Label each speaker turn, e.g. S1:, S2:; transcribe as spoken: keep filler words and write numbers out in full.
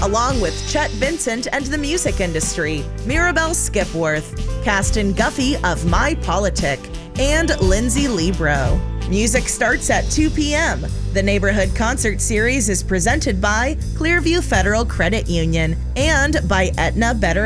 S1: along with Chet Vincent and the music industry, Mirabelle Skipworth, Caston Guffey of My Politic, and Lindsay Libro. Music starts at two p.m. The Neighborhood Concert Series is presented by Clearview Federal Credit Union and by Aetna Better